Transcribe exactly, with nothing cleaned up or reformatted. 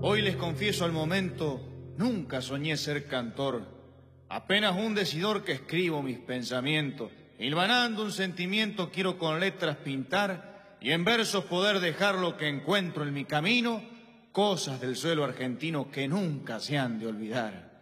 Hoy les confieso al momento, nunca soñé ser cantor. Apenas un decidor que escribo mis pensamientos. Hilvanando un sentimiento quiero con letras pintar y en versos poder dejar lo que encuentro en mi camino, cosas del suelo argentino que nunca se han de olvidar.